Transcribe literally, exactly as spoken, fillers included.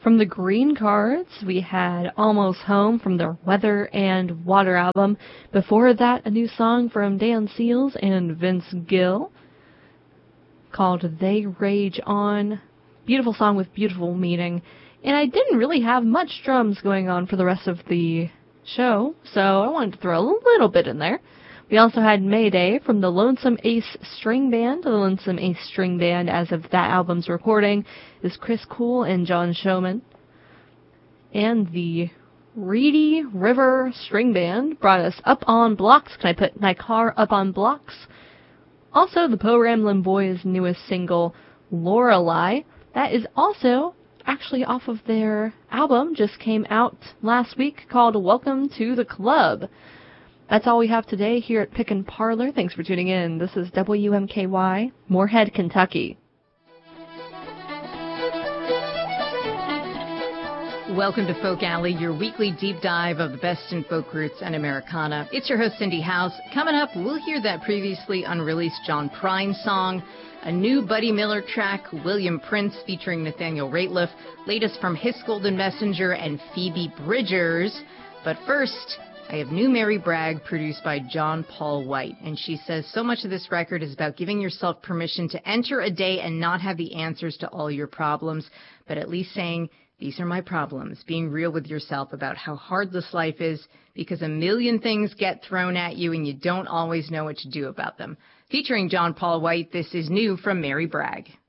From the Green Cards, we had Almost Home from their Weather and Water album. Before that, a new song from Dan Seals and Vince Gill called They Rage On. Beautiful song with beautiful meaning. And I didn't really have much drums going on for the rest of the show, so I wanted to throw a little bit in there. We also had Mayday from the Lonesome Ace String Band. The Lonesome Ace String Band, as of that album's recording, is Chris Cool and John Showman. And the Reedy River String Band brought us Up on Blocks. Can I put my car up on blocks? Also, the Po Ramblin' Boys' newest single, Lorelei. That is also actually off of their album, just came out last week, called Welcome to the Club. That's all we have today here at Pick and Parlor. Thanks for tuning in. This is W M K Y, Moorhead, Kentucky. Welcome to Folk Alley, your weekly deep dive of the best in folk roots and Americana. It's your host, Cindy House. Coming up, we'll hear that previously unreleased John Prine song, a new Buddy Miller track, William Prince featuring Nathaniel Rateliff, latest from Hiss Golden Messenger and Phoebe Bridgers. But first, I have New Mary Bragg, produced by John Paul White, and she says so much of this record is about giving yourself permission to enter a day and not have the answers to all your problems, but at least saying, these are my problems, being real with yourself about how hard this life is, because a million things get thrown at you and you don't always know what to do about them. Featuring John Paul White, this is new from Mary Bragg.